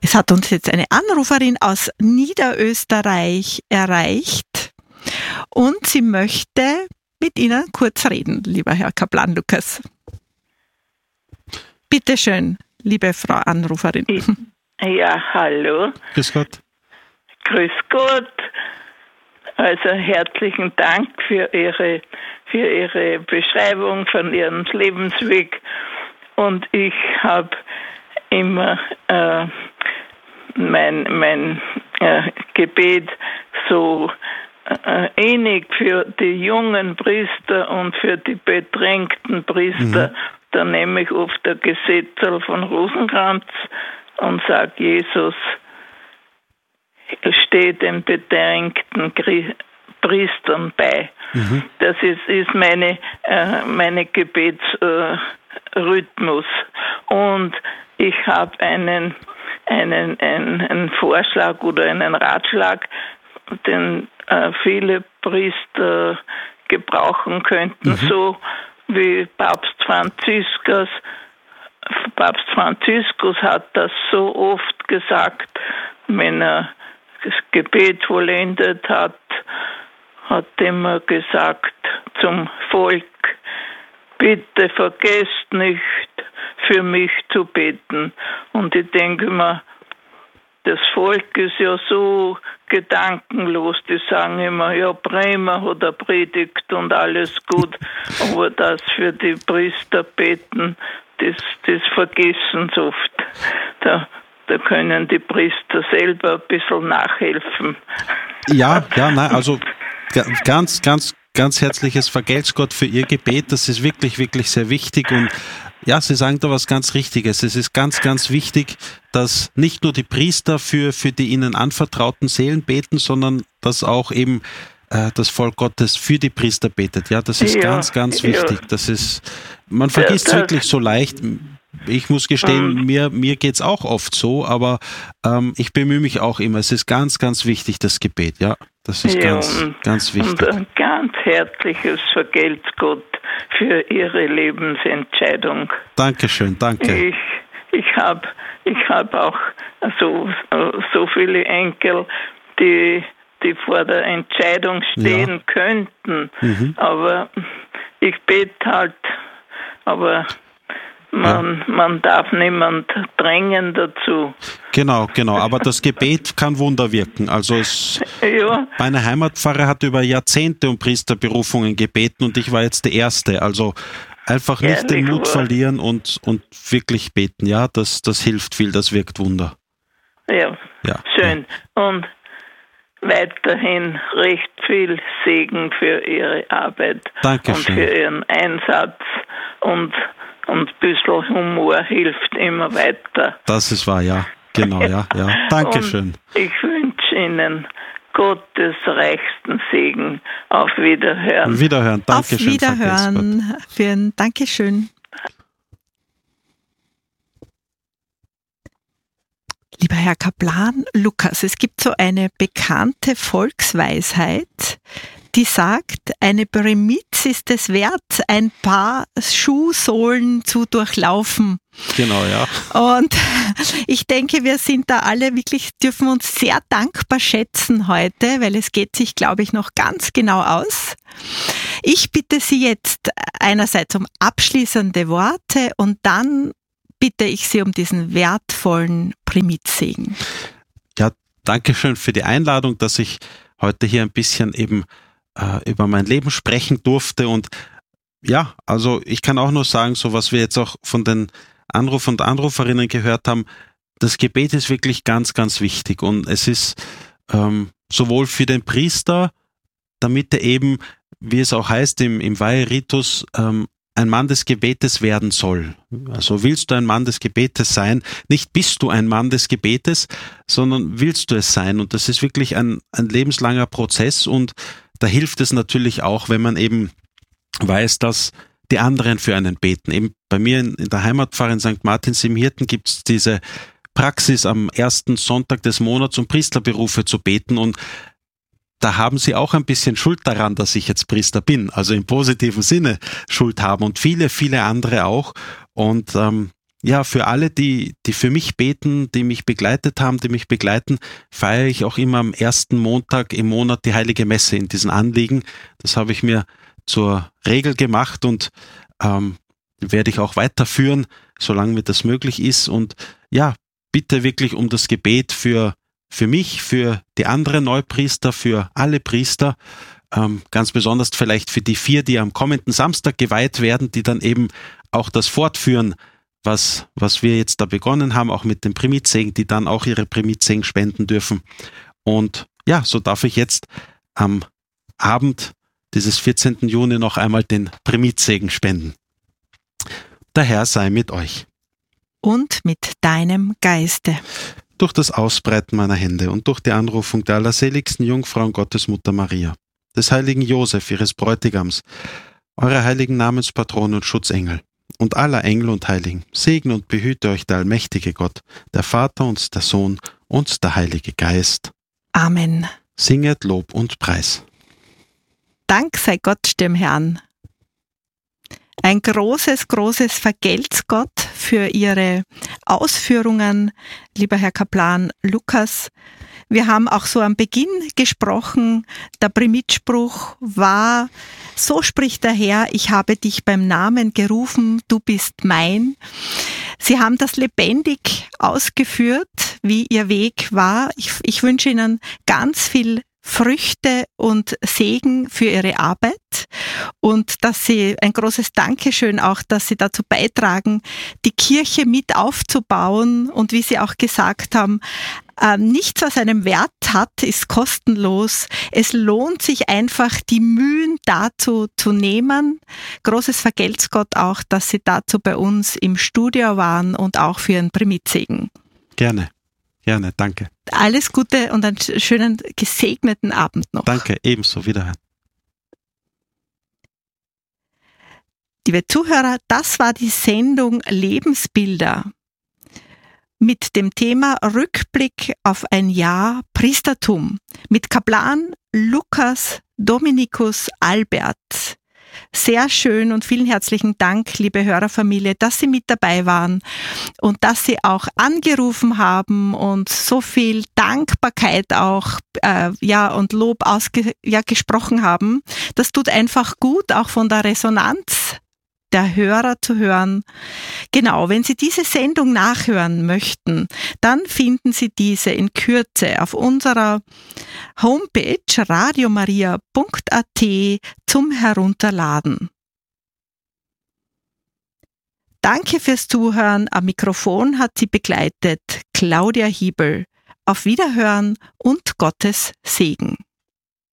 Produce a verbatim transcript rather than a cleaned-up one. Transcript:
Es hat uns jetzt eine Anruferin aus Niederösterreich erreicht und sie möchte mit Ihnen kurz reden, lieber Herr Kaplan-Lukas. Bitte schön, liebe Frau Anruferin. Ja, hallo. Grüß Gott. Grüß Gott. Also herzlichen Dank für Ihre, für Ihre Beschreibung von Ihrem Lebensweg. Und ich habe immer äh, mein, mein äh, Gebet so äh, ähnlich für die jungen Priester und für die bedrängten Priester. Mhm. Da nehme ich oft der Gesetzel von Rosenkranz und sage, Jesus, stehe den bedrängten Priestern bei. Mhm. Das ist, ist meine, äh, meine Gebetsrhythmus. Äh, und ich habe einen, einen, einen, einen Vorschlag oder einen Ratschlag, den äh, viele Priester gebrauchen könnten, mhm. so wie Papst Franziskus. Papst Franziskus hat das so oft gesagt, wenn er das Gebet vollendet hat, hat immer gesagt zum Volk, bitte vergesst nicht, für mich zu beten. Und ich denke mir, das Volk ist ja so gedankenlos, die sagen immer, ja, Bremer hat er predigt und alles gut, aber das für die Priester beten, das, das vergessen sie oft. Da, da können die Priester selber ein bisschen nachhelfen. Ja, ja, nein, also ganz, ganz, ganz herzliches Vergelt's Gott für Ihr Gebet, das ist wirklich, wirklich sehr wichtig und ja, Sie sagen da was ganz Richtiges. Es ist ganz, ganz wichtig, dass nicht nur die Priester für, für die ihnen anvertrauten Seelen beten, sondern dass auch eben äh, das Volk Gottes für die Priester betet. Ja, das ist ja, ganz, ganz wichtig. Ja. Das ist, man vergisst es ja, wirklich so leicht. Ich muss gestehen, um, mir, mir geht's auch oft so, aber ähm, ich bemühe mich auch immer. Es ist ganz, ganz wichtig, das Gebet. Ja, das ist ja, ganz, und, ganz wichtig. Und ein ganz herzliches Vergelt's Gott für Ihre Lebensentscheidung. Dankeschön, danke. Ich, ich habe ich hab auch so, so viele Enkel, die, die vor der Entscheidung stehen ja. könnten. Mhm. Aber ich bete halt, aber man, ja. man darf niemand drängen dazu. Genau, genau. Aber das Gebet kann Wunder wirken. Also es, ja. meine Heimatpfarre hat über Jahrzehnte um Priesterberufungen gebeten und ich war jetzt der Erste. Also einfach nicht ja, den Mut wahr. verlieren und, und wirklich beten. Ja, das, das hilft viel, das wirkt Wunder. Ja, ja. schön. Ja. Und weiterhin recht viel Segen für Ihre Arbeit. Dankeschön. Und für Ihren Einsatz und Und ein bisschen Humor hilft immer weiter. Das ist wahr, ja. Genau, ja. ja. Dankeschön. Und ich wünsche Ihnen Gottes reichsten Segen. Auf Wiederhören. Wiederhören, Dankeschön. Auf Wiederhören. Für ein Dankeschön. Lieber Herr Kaplan-Lukas, es gibt so eine bekannte Volksweisheit, die sagt, eine Bremitz ist es wert, ein paar Schuhsohlen zu durchlaufen. Genau, ja. Und ich denke, wir sind da alle wirklich, dürfen uns sehr dankbar schätzen heute, weil es geht sich, glaube ich, noch ganz genau aus. Ich bitte Sie jetzt einerseits um abschließende Worte und dann bitte ich Sie um diesen wertvollen Primitzsegen. Ja, danke schön für die Einladung, dass ich heute hier ein bisschen eben über mein Leben sprechen durfte und ja, also ich kann auch nur sagen, so was wir jetzt auch von den Anruf- und Anruferinnen gehört haben, das Gebet ist wirklich ganz, ganz wichtig und es ist ähm, sowohl für den Priester, damit er eben, wie es auch heißt im, im Weiheritus, ähm, ein Mann des Gebetes werden soll. Also willst du ein Mann des Gebetes sein, nicht bist du ein Mann des Gebetes, sondern willst du es sein und das ist wirklich ein, ein lebenslanger Prozess und da hilft es natürlich auch, wenn man eben weiß, dass die anderen für einen beten. Eben bei mir in, in der Heimatpfarre in Sankt Martins im Hirten gibt es diese Praxis am ersten Sonntag des Monats, um Priesterberufe zu beten und da haben sie auch ein bisschen Schuld daran, dass ich jetzt Priester bin, also im positiven Sinne Schuld haben und viele, viele andere auch und ähm, ja, für alle, die, die für mich beten, die mich begleitet haben, die mich begleiten, feiere ich auch immer am ersten Montag im Monat die Heilige Messe in diesen Anliegen. Das habe ich mir zur Regel gemacht und ähm, werde ich auch weiterführen, solange mir das möglich ist. Und ja, bitte wirklich um das Gebet für, für mich, für die anderen Neupriester, für alle Priester, ähm, ganz besonders vielleicht für die vier, die am kommenden Samstag geweiht werden, die dann eben auch das fortführen, was, was wir jetzt da begonnen haben, auch mit dem Primidsegen, die dann auch ihre Primidsegen spenden dürfen. Und ja, so darf ich jetzt am Abend dieses vierzehnten Juni noch einmal den Primidsegen spenden. Der Herr sei mit euch. Und mit deinem Geiste. Durch das Ausbreiten meiner Hände und durch die Anrufung der allerseligsten Jungfrau und Gottesmutter Maria, des heiligen Josef, ihres Bräutigams, eurer heiligen Namenspatronen und Schutzengel, und aller Engel und Heiligen, segne und behüte euch der allmächtige Gott, der Vater und der Sohn und der Heilige Geist. Amen. Singet Lob und Preis. Dank sei Gott dem Herrn. Ein großes, großes Vergelt's Gott für Ihre Ausführungen, lieber Herr Kaplan Lukas. Wir haben auch so am Beginn gesprochen, der Primitspruch war: So spricht der Herr, ich habe dich beim Namen gerufen, du bist mein. Sie haben das lebendig ausgeführt, wie Ihr Weg war. Ich, ich wünsche Ihnen ganz viel Früchte und Segen für Ihre Arbeit und dass Sie ein großes Dankeschön auch, dass Sie dazu beitragen, die Kirche mit aufzubauen und wie Sie auch gesagt haben, äh, nichts, was einen Wert hat, ist kostenlos. Es lohnt sich einfach, die Mühen dazu zu nehmen. Großes Vergelt's Gott auch, dass Sie dazu bei uns im Studio waren und auch für Ihren Primidsegen. Gerne. Gerne, danke. Alles Gute und einen schönen, gesegneten Abend noch. Danke, ebenso. Wiederhören. Liebe Zuhörer, das war die Sendung Lebensbilder mit dem Thema Rückblick auf ein Jahr Priestertum mit Kaplan Lukas Dominikus Albert. Sehr schön und vielen herzlichen Dank, liebe Hörerfamilie, dass Sie mit dabei waren und dass Sie auch angerufen haben und so viel Dankbarkeit auch äh, ja und Lob ausge, ja, gesprochen haben. Das tut einfach gut, auch von der Resonanz der Hörer zu hören. Genau, wenn Sie diese Sendung nachhören möchten, dann finden Sie diese in Kürze auf unserer Homepage radiomaria punkt a t zum Herunterladen. Danke fürs Zuhören. Am Mikrofon hat Sie begleitet Claudia Hiebel. Auf Wiederhören und Gottes Segen.